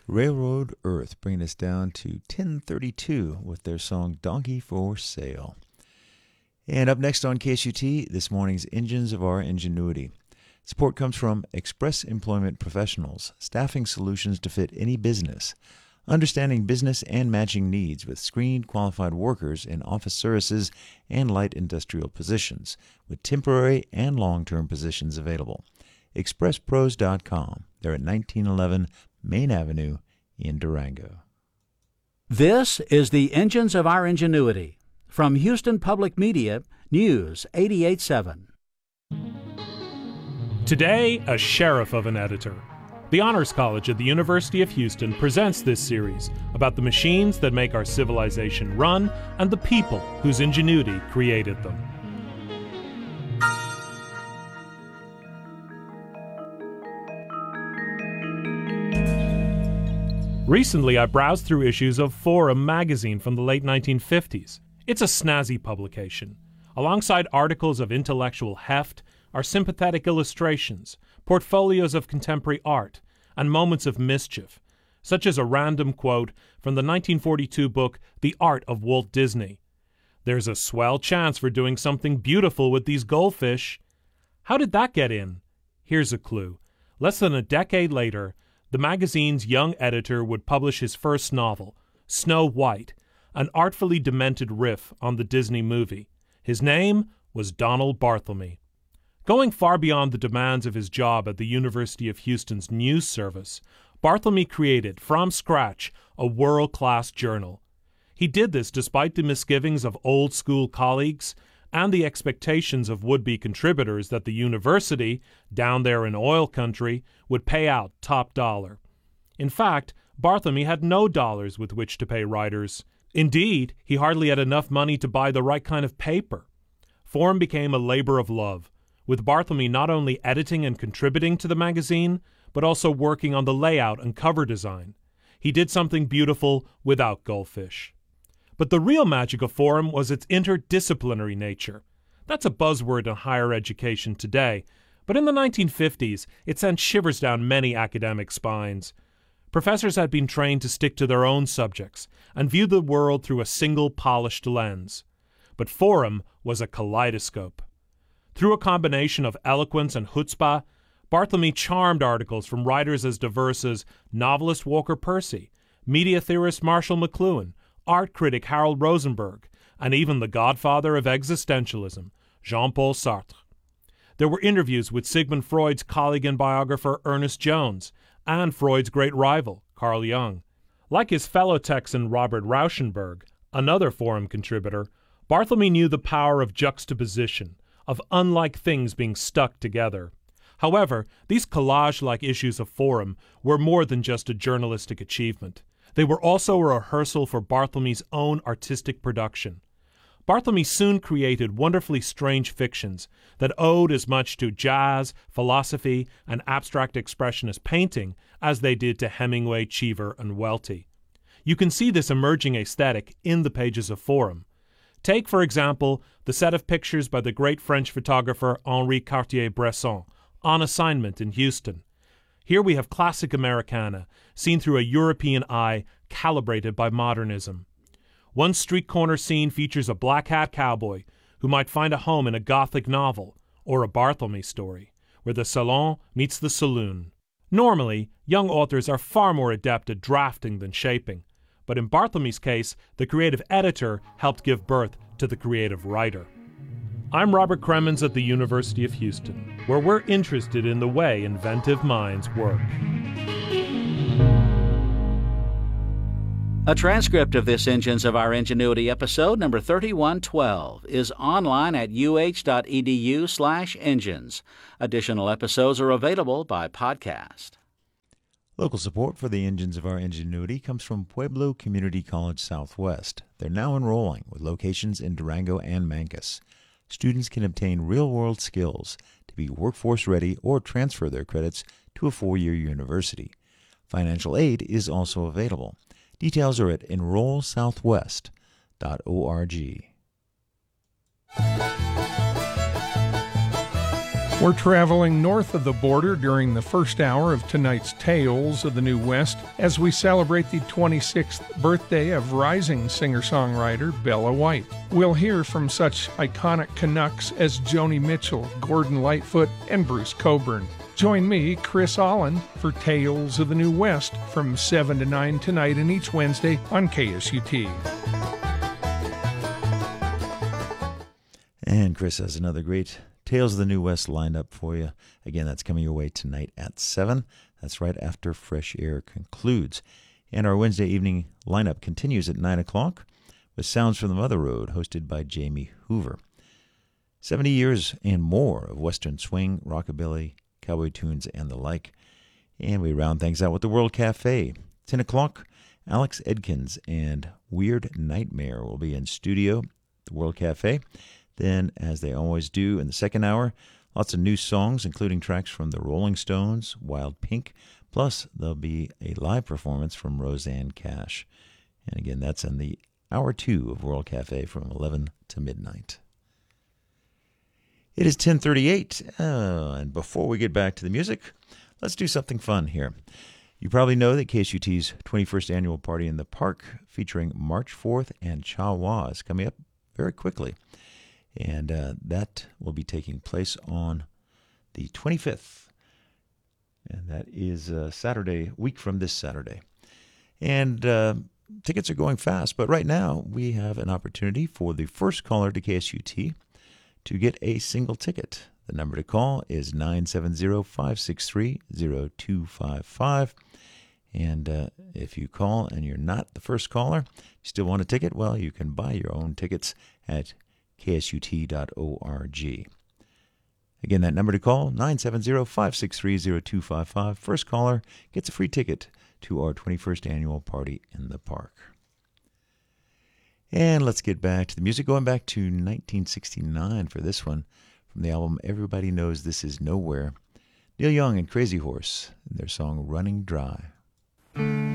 Railroad Earth, bringing us down to 1032 with their song Donkey for Sale. And up next on KSUT, this morning's Engines of Our Ingenuity. Support comes from Express Employment Professionals, staffing solutions to fit any business, understanding business and matching needs with screened qualified workers in office services and light industrial positions, with temporary and long-term positions available. ExpressPros.com. They're at 1911 Main Avenue in Durango. This is the Engines of Our Ingenuity from Houston Public Media, News 88.7. Today, a sheriff of an editor. The Honors College at the University of Houston presents this series about the machines that make our civilization run and the people whose ingenuity created them. Recently, I browsed through issues of Forum magazine from the late 1950s. It's a snazzy publication. Alongside articles of intellectual heft are sympathetic illustrations, portfolios of contemporary art, and moments of mischief, such as a random quote from the 1942 book The Art of Walt Disney. "There's a swell chance for doing something beautiful with these goldfish." How did that get in? Here's a clue. Less than a decade later, the magazine's young editor would publish his first novel, Snow White, an artfully demented riff on the Disney movie. His name was Donald Barthelme. Going far beyond the demands of his job at the University of Houston's news service, Barthelme created, from scratch, a world-class journal. He did this despite the misgivings of old-school colleagues and the expectations of would-be contributors that the university, down there in oil country, would pay out top dollar. In fact, Barthelme had no dollars with which to pay writers. Indeed, he hardly had enough money to buy the right kind of paper. Forum became a labor of love, with Barthelme not only editing and contributing to the magazine, but also working on the layout and cover design. He did something beautiful without goldfish. But the real magic of Forum was its interdisciplinary nature. That's a buzzword in higher education today, but in the 1950s, it sent shivers down many academic spines. Professors had been trained to stick to their own subjects and view the world through a single polished lens. But Forum was a kaleidoscope. Through a combination of eloquence and chutzpah, Barthelme charmed articles from writers as diverse as novelist Walker Percy, media theorist Marshall McLuhan, art critic Harold Rosenberg, and even the godfather of existentialism, Jean-Paul Sartre. There were interviews with Sigmund Freud's colleague and biographer Ernest Jones, and Freud's great rival, Carl Jung. Like his fellow Texan Robert Rauschenberg, another Forum contributor, Barthelme knew the power of juxtaposition, of unlike things being stuck together. However, these collage-like issues of Forum were more than just a journalistic achievement. They were also a rehearsal for Barthelme's own artistic production. Barthelme soon created wonderfully strange fictions that owed as much to jazz, philosophy, and abstract expressionist painting as they did to Hemingway, Cheever, and Welty. You can see this emerging aesthetic in the pages of Forum. Take, for example, the set of pictures by the great French photographer Henri Cartier-Bresson, on assignment in Houston. Here we have classic Americana, seen through a European eye calibrated by modernism. One street corner scene features a black hat cowboy who might find a home in a Gothic novel or a Barthelme story, where the salon meets the saloon. Normally, young authors are far more adept at drafting than shaping, but in Barthelme's case, the creative editor helped give birth to the creative writer. I'm Robert Cremens at the University of Houston, where we're interested in the way inventive minds work. A transcript of this Engines of Our Ingenuity episode number 3112 is online at uh.edu/engines. Additional episodes are available by podcast. Local support for the Engines of Our Ingenuity comes from Pueblo Community College Southwest. They're now enrolling with locations in Durango and Mancos. Students can obtain real-world skills to be workforce ready or transfer their credits to a 4-year university. Financial aid is also available. Details are at enrollsouthwest.org. We're traveling north of the border during the first hour of tonight's Tales of the New West as we celebrate the 26th birthday of rising singer-songwriter Bella White. We'll hear from such iconic Canucks as Joni Mitchell, Gordon Lightfoot, and Bruce Cockburn. Join me, Chris Allen, for Tales of the New West from 7 to 9 tonight and each Wednesday on KSUT. And Chris has another great Tales of the New West lined up for you. Again, that's coming your way tonight at 7. That's right after Fresh Air concludes. And our Wednesday evening lineup continues at 9 o'clock with Sounds from the Mother Road, hosted by Jamie Hoover. 70 years and more of Western swing, rockabilly, cowboy tunes, and the like. And we round things out with the World Cafe. 10 o'clock, Alex Edkins and Weird Nightmare will be in studio at the World Cafe. Then, as they always do in the second hour, lots of new songs, including tracks from the Rolling Stones, Wild Pink, plus there'll be a live performance from Rosanne Cash. And again, that's in the hour 2 of World Cafe from 11 to midnight. It is 10:38, and before we get back to the music, let's do something fun here. You probably know that KSUT's 21st Annual Party in the Park, featuring March 4th and Cha Wa, is coming up very quickly. And that will be taking place on the 25th. And that is Saturday, week from this Saturday. And tickets are going fast. But right now, we have an opportunity for the first caller to KSUT to get a single ticket. The number to call is 970-563-0255. And if you call and you're not the first caller, you still want a ticket, well, you can buy your own tickets at ksut.org. Again, that number to call, 970-563-0255. First caller gets a free ticket to our 21st Annual Party in the Park. And let's get back to the music, going back to 1969 for this one, from the album Everybody Knows This Is Nowhere. Neil Young and Crazy Horse, and their song Running Dry.